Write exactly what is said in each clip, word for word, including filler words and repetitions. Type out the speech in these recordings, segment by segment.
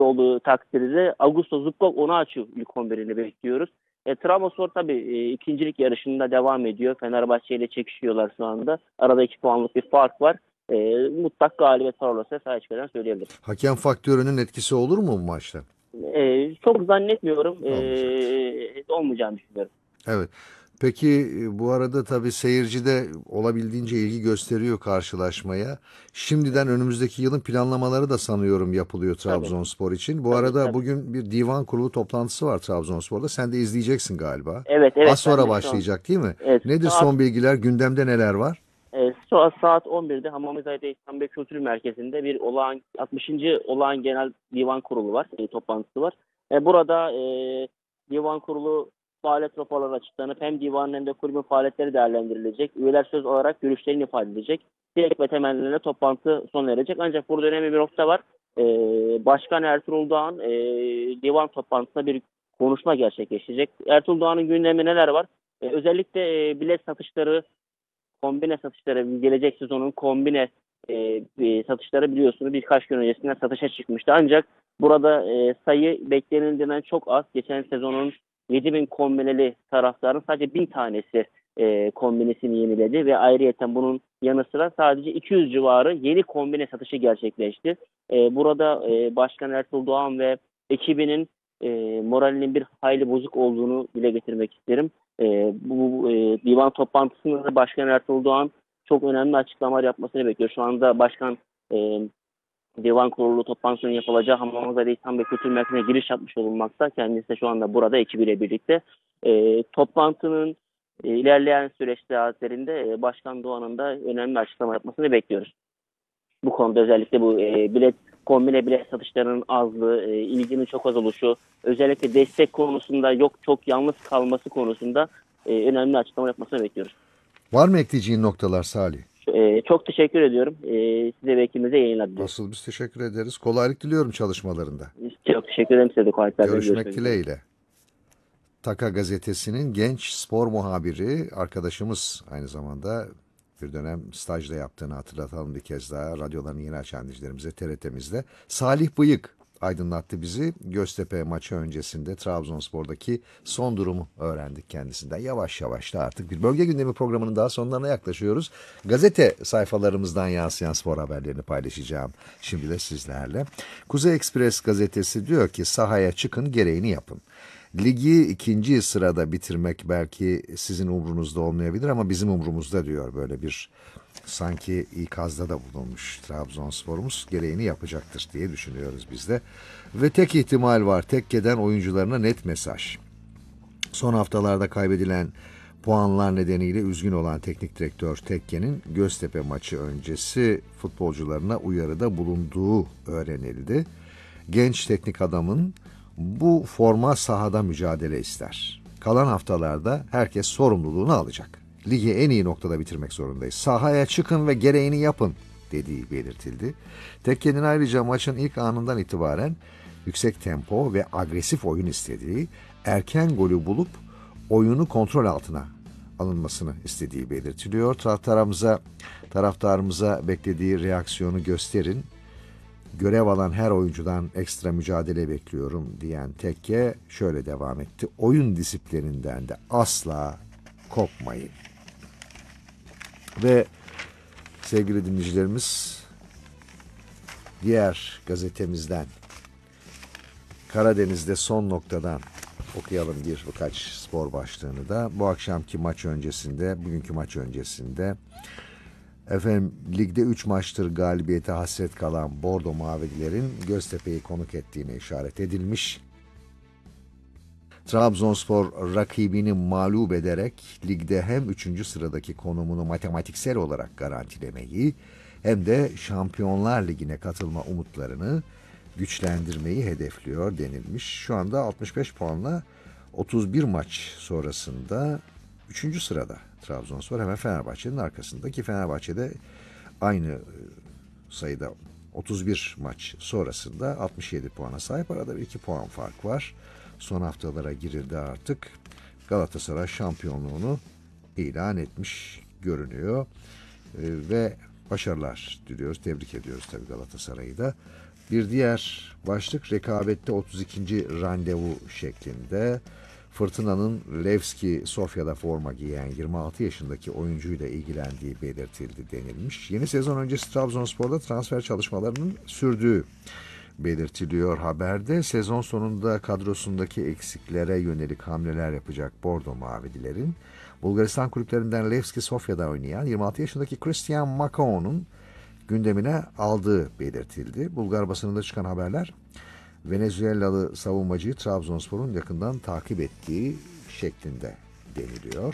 olduğu takdirde Augusto Zubkov Onuachu ilk on birini bekliyoruz. E, Trabzonspor tabii e, ikincilik yarışında devam ediyor. Fenerbahçe ile çekişiyorlar şu anda. Arada iki puanlık bir fark var. E, mutlak galibiyet Torlos'a sahip çıkacağını söyleyebilirim. Hakem faktörünün etkisi olur mu bu maçta? E, çok zannetmiyorum. Olmayacak. E, olmayacağını düşünüyorum. Evet. Peki bu arada tabii seyirci de olabildiğince ilgi gösteriyor karşılaşmaya. Şimdiden önümüzdeki yılın planlamaları da sanıyorum yapılıyor Tabii, Trabzonspor için. Bu tabii, arada tabii. bugün bir divan kurulu toplantısı var Trabzonspor'da. Sen de izleyeceksin galiba. Evet, evet. Az Ben sonra de şu an başlayacak değil mi? evet, Nedir saat son bilgiler? Gündemde neler var? e, saat, saat on birde Hamamizade İstanbul Kültür Merkezi'nde bir olağan altmışıncı olağan genel divan kurulu var. E, toplantısı var. E, burada e, divan kurulu faaliyet raporları açıklanıp hem divanın hem de kulübün faaliyetleri değerlendirilecek. Üyeler söz olarak görüşlerini ifade edecek. Dilek ve temennilerine toplantı sona erecek. Ancak burada önemli bir nokta var. E, Başkan Ertuğrul Doğan e, divan toplantısında bir konuşma gerçekleştirecek. Ertuğrul Doğan'ın gündemi neler var? E, özellikle e, bilet satışları, kombine satışları, gelecek sezonun kombine e, e, satışları biliyorsunuz birkaç gün öncesinden satışa çıkmıştı. Ancak burada e, sayı beklenildiğinden çok az. Geçen sezonun yedi bin kombineli taraftarın sadece bin tanesi e, kombinesini yeniledi ve ayrıyeten bunun yanı sıra sadece iki yüz civarı yeni kombine satışı gerçekleşti. E, burada e, Başkan Ertuğrul Doğan ve ekibinin e, moralinin bir hayli bozuk olduğunu dile getirmek isterim. E, bu e, divan toplantısında da Başkan Ertuğrul Doğan çok önemli açıklamalar yapmasını bekliyor. Şu anda Başkan e, divan kurulu toplantısının yapılacağı Hamamızade İhsan Bey Kültür Merkezi'ne giriş yapmış olunmakta. Kendisi de şu anda burada ekibiyle birlikte. E, toplantının e, ilerleyen süreç saatlerinde e, Başkan Doğan'ın da önemli açıklama yapmasını bekliyoruz. Bu konuda özellikle bu e, bilet kombine bilet satışlarının azlığı, e, ilginin çok az oluşu, özellikle destek konusunda yok çok yalnız kalması konusunda e, önemli açıklama yapmasını bekliyoruz. Var mı ekleyeceğin noktalar Salih? E, çok teşekkür ediyorum. E, size ve ekibimize yayınlar diliyorum. Asıl biz teşekkür ederiz. Kolaylık diliyorum çalışmalarında. Çok teşekkür ederim size de kolaylıklar dilerim. Görüşmek Görüşmek üzere. dileğiyle. Taka gazetesinin genç spor muhabiri arkadaşımız, aynı zamanda bir dönem stajda yaptığını hatırlatalım bir kez daha radyolarını yeni açan dinleyicilerimize T R T'mizde. Salih Bıyık aydınlattı bizi. Göztepe maçı öncesinde Trabzonspor'daki son durumu öğrendik kendisinden. Yavaş yavaş da artık bir bölge gündemi programının daha sonlarına yaklaşıyoruz. Gazete sayfalarımızdan yansıyan spor haberlerini paylaşacağım şimdi de sizlerle. Kuzey Ekspres gazetesi diyor ki sahaya çıkın, gereğini yapın. Ligi ikinci sırada bitirmek belki sizin umrunuzda olmayabilir ama bizim umrumuzda diyor, böyle bir sanki ikazda da bulunmuş Trabzonspor'umuz, gereğini yapacaktır diye düşünüyoruz biz de. Ve tek ihtimal var, tekkeden oyuncularına net mesaj. Son haftalarda kaybedilen puanlar nedeniyle üzgün olan teknik direktör Tekke'nin Göztepe maçı öncesi futbolcularına uyarıda bulunduğu öğrenildi. Genç teknik adamın bu forma sahada mücadele ister. Kalan haftalarda herkes sorumluluğunu alacak. Ligi en iyi noktada bitirmek zorundayız. Sahaya çıkın ve gereğini yapın dediği belirtildi. Tekke'nin ayrıca maçın ilk anından itibaren yüksek tempo ve agresif oyun istediği, erken golü bulup oyunu kontrol altına alınmasını istediği belirtiliyor. Taraftarımıza, taraftarımıza beklediği reaksiyonu gösterin. Görev alan her oyuncudan ekstra mücadele bekliyorum diyen Tekke şöyle devam etti. Oyun disiplininden de asla kopmayın. Ve sevgili dinleyicilerimiz, diğer gazetemizden Karadeniz'de son noktadan okuyalım bir birkaç spor başlığını da. Bu akşamki maç öncesinde, bugünkü maç öncesinde efendim ligde üç maçtır galibiyete hasret kalan Bordo Mavililerin Göztepe'yi konuk ettiğine işaret edilmiş. Trabzonspor rakibini mağlup ederek ligde hem üçüncü sıradaki konumunu matematiksel olarak garantilemeyi hem de Şampiyonlar Ligi'ne katılma umutlarını güçlendirmeyi hedefliyor denilmiş. Şu anda altmış beş puanla otuz bir maç sonrasında üçüncü sırada Trabzonspor, hemen Fenerbahçe'nin arkasında ki Fenerbahçe'de aynı sayıda otuz bir maç sonrasında altmış yedi puana sahip. Arada bir iki puan fark var. Son haftalara girildi artık. Galatasaray şampiyonluğunu ilan etmiş görünüyor. Ee, ve başarılar diliyoruz. Tebrik ediyoruz tabii Galatasaray'ı da. Bir diğer başlık rekabette otuz ikinci randevu şeklinde. Fırtına'nın Levski Sofya'da forma giyen yirmi altı yaşındaki oyuncuyla ilgilendiği belirtildi denilmiş. Yeni sezon öncesi Trabzonspor'da transfer çalışmalarının sürdüğü belirtiliyor haberde. Sezon sonunda kadrosundaki eksiklere yönelik hamleler yapacak Bordo Mavililerin Bulgaristan kulüplerinden Levski Sofya'da oynayan yirmi altı yaşındaki Christian Macao'nun gündemine aldığı belirtildi. Bulgar basınında çıkan haberler Venezuelalı savunmacıyı Trabzonspor'un yakından takip ettiği şeklinde deniliyor.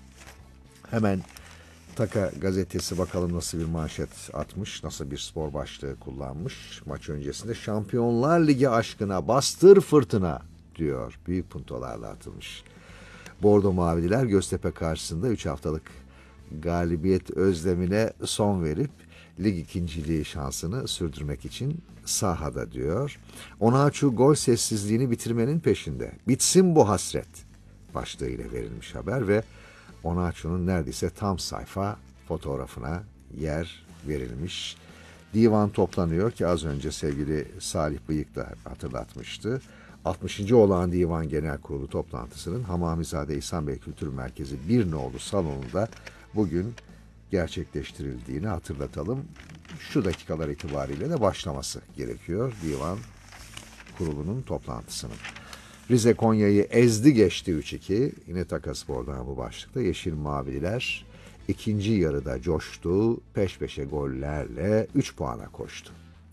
Hemen Taka gazetesi bakalım nasıl bir manşet atmış, nasıl bir spor başlığı kullanmış. Maç öncesinde Şampiyonlar Ligi aşkına bastır fırtına diyor. Büyük puntolarla atılmış. Bordo Mavililer Göztepe karşısında üç haftalık galibiyet özlemine son verip lig ikinciliği şansını sürdürmek için sahada diyor. Onaçu gol sessizliğini bitirmenin peşinde. Bitsin bu hasret başlığıyla verilmiş haber ve Onaçu'nun neredeyse tam sayfa fotoğrafına yer verilmiş. Divan toplanıyor ki az önce sevgili Salih Bıyık da hatırlatmıştı. altmışıncı olağan Divan Genel Kurulu toplantısının Hamamizade İhsan Bey Kültür Merkezi bir nolu salonunda bugün gerçekleştirildiğini hatırlatalım. Şu dakikalar itibariyle de başlaması gerekiyor Divan Kurulu'nun toplantısının. Rize Konya'yı ezdi geçti üç iki. Yine Takaspor'dan bu başlıkta. Yeşil Mavililer ikinci yarıda coştu. Peş peşe gollerle üç puana koştu.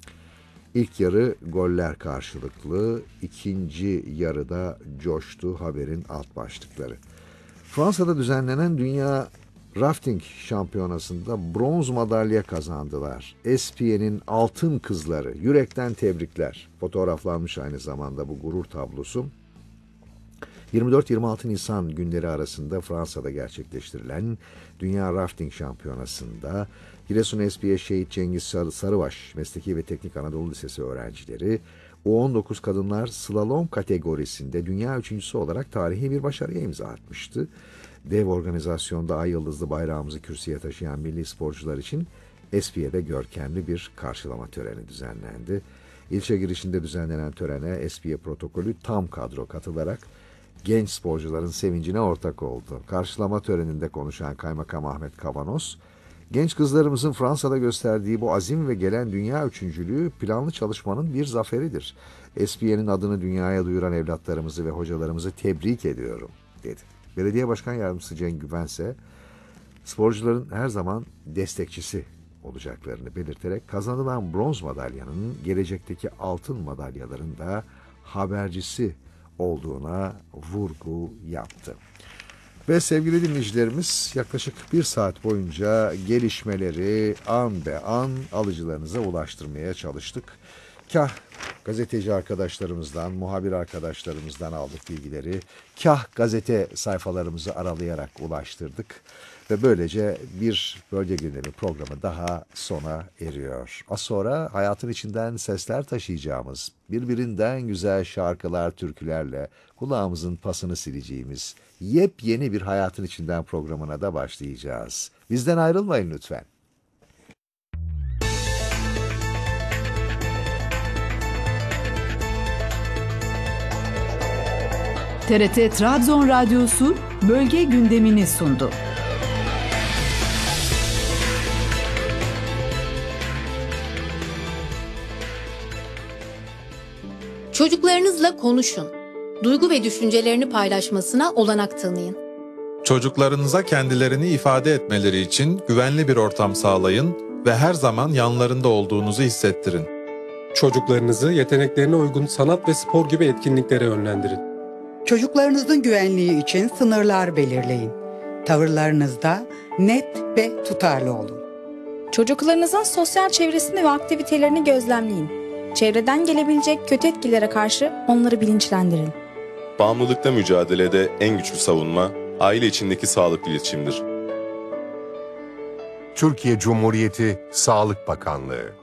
İlk yarı goller karşılıklı. İkinci yarıda coştu haberin alt başlıkları. Fransa'da düzenlenen Dünya Rafting Şampiyonası'nda bronz madalya kazandılar. S P N'in altın kızları. Yürekten tebrikler. Fotoğraflanmış aynı zamanda bu gurur tablosu. yirmi dört yirmi altı Nisan günleri arasında Fransa'da gerçekleştirilen Dünya Rafting Şampiyonası'nda Giresun S P Şehit Cengiz Sarıbaş Mesleki ve Teknik Anadolu Lisesi öğrencileri U on dokuz kadınlar slalom kategorisinde dünya üçüncüsü olarak tarihi bir başarıya imza atmıştı. Dev organizasyonda ay yıldızlı bayrağımızı kürsüye taşıyan milli sporcular için S P N'de görkemli bir karşılama töreni düzenlendi. İlçe girişinde düzenlenen törene S P protokolü tam kadro katılarak genç sporcuların sevincine ortak oldu. Karşılama töreninde konuşan Kaymakam Ahmet Kavanoz, genç kızlarımızın Fransa'da gösterdiği bu azim ve gelen dünya üçüncülüğü planlı çalışmanın bir zaferidir. S P N'in adını dünyaya duyuran evlatlarımızı ve hocalarımızı tebrik ediyorum, dedi. Belediye Başkan Yardımcısı Cenk Güven ise sporcuların her zaman destekçisi olacaklarını belirterek kazanılan bronz madalyanın gelecekteki altın madalyaların da habercisi olduğuna vurgu yaptı. Ve sevgili dinleyicilerimiz yaklaşık bir saat boyunca gelişmeleri an be an alıcılarınıza ulaştırmaya çalıştık. Kah gazeteci arkadaşlarımızdan, muhabir arkadaşlarımızdan aldık bilgileri, kah gazete sayfalarımızı aralayarak ulaştırdık ve böylece bir bölge gündemi programı daha sona eriyor. Az sonra hayatın içinden sesler taşıyacağımız, birbirinden güzel şarkılar, türkülerle kulağımızın pasını sileceğimiz yepyeni bir hayatın içinden programına da başlayacağız. Bizden ayrılmayın lütfen. T R T Trabzon Radyosu bölge gündemini sundu. Çocuklarınızla konuşun. Duygu ve düşüncelerini paylaşmasına olanak tanıyın. Çocuklarınıza kendilerini ifade etmeleri için güvenli bir ortam sağlayın ve her zaman yanlarında olduğunuzu hissettirin. Çocuklarınızı yeteneklerine uygun sanat ve spor gibi etkinliklere yönlendirin. Çocuklarınızın güvenliği için sınırlar belirleyin. Tavırlarınızda net ve tutarlı olun. Çocuklarınızın sosyal çevresini ve aktivitelerini gözlemleyin. Çevreden gelebilecek kötü etkilere karşı onları bilinçlendirin. Bağımlılıkla mücadelede en güçlü savunma, aile içindeki sağlıklı iletişimdir. Türkiye Cumhuriyeti Sağlık Bakanlığı